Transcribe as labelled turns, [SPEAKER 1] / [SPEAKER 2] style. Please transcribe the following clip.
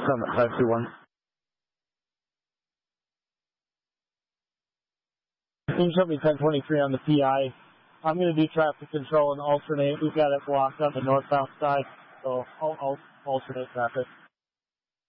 [SPEAKER 1] Summit 521.
[SPEAKER 2] Team show me 1023 on the PI. I'm going to do traffic control and alternate. We've got it blocked on the northbound side, so I'll alternate traffic.